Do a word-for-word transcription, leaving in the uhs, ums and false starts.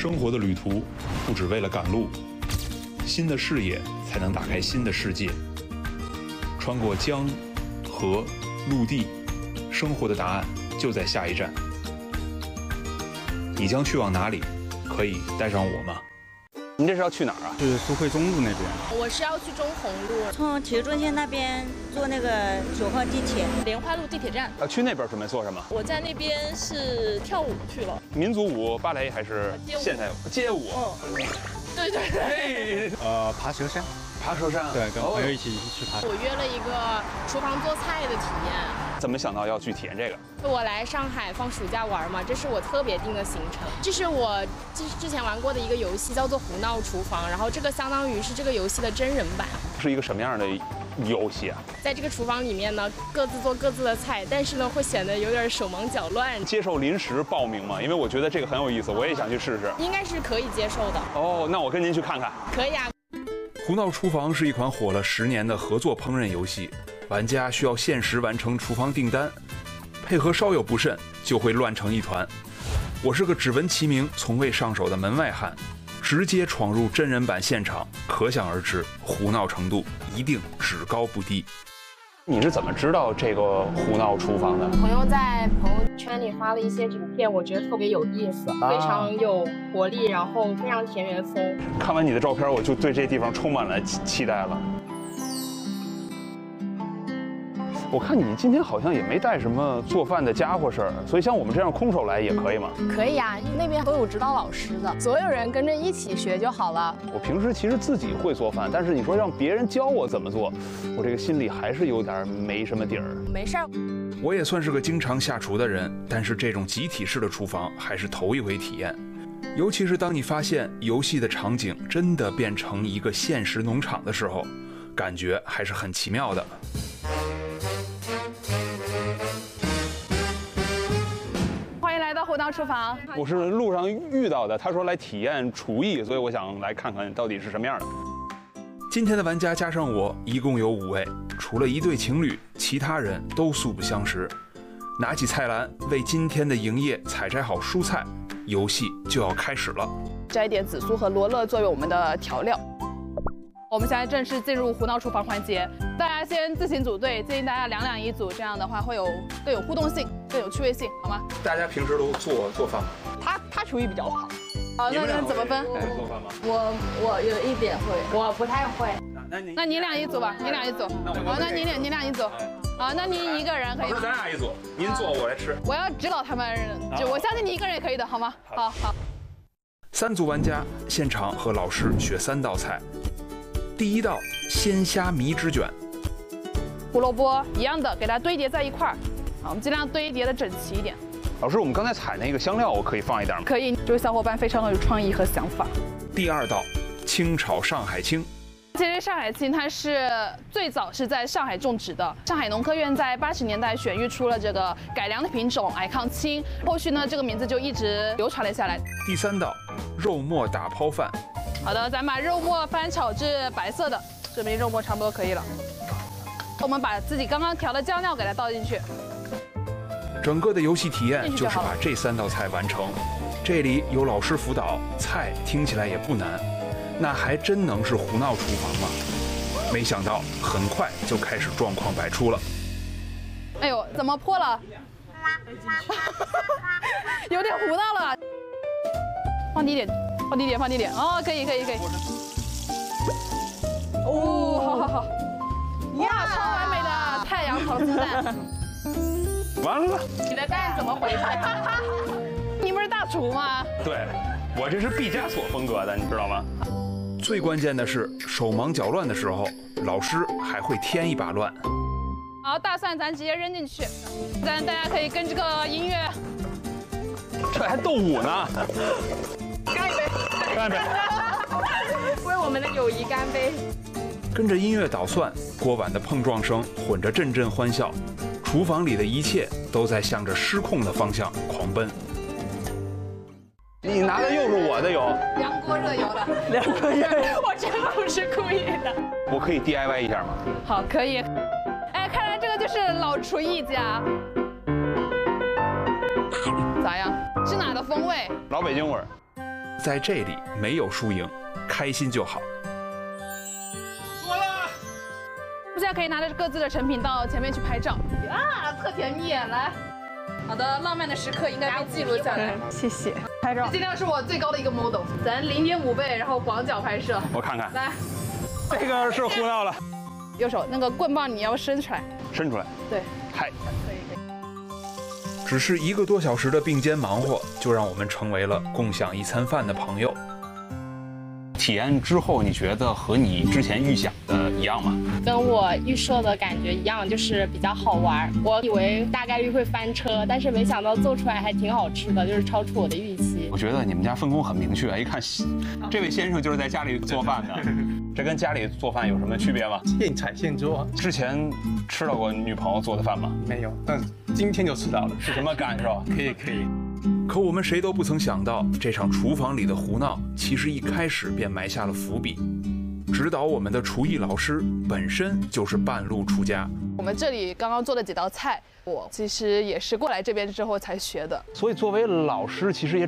生活的旅途不只为了赶路，新的视野才能打开新的世界。穿过江、河、陆地，生活的答案就在下一站。你将去往哪里？可以带上我吗？ 您这是要去哪儿啊？ 是苏汇中路那边。 我是要去中红路， 从体育中心那边坐那个九号地铁， 莲花路地铁站。 要去那边准备做什么？ 我在那边是跳舞去了。 民族舞、芭蕾还是现代舞？街舞。 嗯，对对对。 呃，爬蛇山。 爬蛇山。 对，跟朋友一起去爬。 我约了一个厨房做菜的体验。 怎么想到要去体验这个？ 我来上海放暑假玩嘛，这是我特别定的行程。这是我之之前玩过的一个游戏，叫做《胡闹厨房》，然后这个相当于是这个游戏的真人版。 是一个什么样的游戏啊？ 在这个厨房里面呢，各自做各自的菜，但是呢会显得有点手忙脚乱。 接受临时报名吗？因为我觉得这个很有意思，我也想去试试。 应该是可以接受的。 哦，那我跟您去看看。 可以啊。 胡闹厨房是一款火了十年的合作烹饪游戏，玩家需要限时完成厨房订单，配合稍有不慎就会乱成一团。我是个只闻其名从未上手的门外汉，直接闯入真人版现场，可想而知胡闹程度一定只高不低。 你是怎么知道这个胡闹厨房的？ 朋友在朋友圈里发了一些影片，我觉得特别有意思，非常有活力，然后非常田园风。 看完你的照片，我就对这地方充满了期待了。我看你今天好像也没带什么做饭的家伙事儿，所以像我们这样空手来也可以吗？ 可以啊，那边都有指导老师的，所有人跟着一起学就好了。 我平时其实自己会做饭，但是你说让别人教我怎么做，我这个心里还是有点没什么底儿。 没事儿， 我也算是个经常下厨的人，但是这种集体式的厨房还是头一回体验。尤其是当你发现游戏的场景真的变成一个现实农场的时候，感觉还是很奇妙的。 胡闹厨房， 我是路上遇到的，他说来体验厨艺，所以我想来看看到底是什么样的。 今天的玩家加上我一共有五位，除了一对情侣，其他人都素不相识。拿起菜篮，为今天的营业采摘好蔬菜，游戏就要开始了。 摘点紫苏和罗勒作为我们的调料。我们现在正式进入胡闹厨房环节，大家先自行组队，建议大家两两一组，这样的话会有更有互动性，更有趣味性，好吗？ 大家平时都做做饭吗？ 他他厨艺比较好。好，那那怎么分？ 会做饭吗？ 我我有一点会， 我不太会。 那你那你俩一组吧，你俩一组。好，那你俩你俩一组。好，那你一个人可以。 老师，咱俩一组，您做我来吃。 我要指导他们，就我相信你一个人也可以的，好吗？好好。 三组玩家现场和老师学三道菜。第一道鲜虾米纸卷， 胡萝卜一样的，给它堆叠在一块儿。好，我们尽量堆叠的整齐一点。 老师，我们刚才采那个香料，我可以放一点吗？ 可以，这位小伙伴非常有创意和想法。 第二道清炒上海青。 其实上海青它是最早是在上海种植的，上海农科院在八十年代选育出了这个改良的品种矮抗青，后续呢这个名字就一直流传了下来。 第三道肉末打抛饭。 好的，咱把肉末翻炒至白色的，这边肉末差不多可以了。我们把自己刚刚调的酱料给它倒进去。 整个的游戏体验就是把这三道菜完成。这里有老师辅导，菜听起来也不难，那还真能是胡闹厨房吗？没想到很快就开始状况百出了。 哎呦，怎么破了？有点糊到了。放低点。放低点，放低点，哦，可以，可以，可以。哦，好好好，哇，超完美的太阳炒鸡蛋。 完了， 你的蛋怎么回事？ 你不是大厨吗？ 对，我这是毕加索风格的，你知道吗？ 最关键的是手忙脚乱的时候，老师还会添一把乱。 好，大蒜咱直接扔进去，咱大家可以跟这个音乐。 这还斗舞呢。 干一杯， 干一杯， 为我们的友谊干杯！ 跟着音乐捣蒜，锅碗的碰撞声混着阵阵欢笑，厨房里的一切都在向着失控的方向狂奔。 你拿的又是我的油， 凉锅热油的， 凉锅热油，我真不是故意的。 我可以 D I Y 一下吗？ 好，可以。哎，看来这个就是老厨艺家。咋样？是哪的风味？ 老北京味儿。 在这里没有输赢，开心就好。 现在可以拿着各自的成品到前面去拍照啊，特甜蜜！来，好的，浪漫的时刻应该被记录下来。 谢谢。拍照。 这尽量是我最高的一个 model， 咱零点五倍，然后广角拍摄。 我看看， 来， 这个是胡闹了。 右手那个棍棒你要伸出来， 伸出来。 对， 嗨。 可以可以。 只是一个多小时的并肩忙活，就让我们成为了共享一餐饭的朋友。 体验之后，你觉得和你之前预想的一样吗？ 跟我预设的感觉一样，就是比较好玩。我以为大概率会翻车，但是没想到做出来还挺好吃的，就是超出我的预期。 我觉得你们家分工很明确，一看这位先生就是在家里做饭的，这跟家里做饭有什么区别吗？ 现采现做。 之前吃到过女朋友做的饭吗？ 没有，但今天就吃到了， 是什么感受？ 可以可以。 可我们谁都不曾想到，这场厨房里的胡闹其实一开始便埋下了伏笔。指导我们的厨艺老师本身就是半路出家。 我们这里刚刚做的几道菜，我其实也是过来这边之后才学的。 所以作为老师，其实也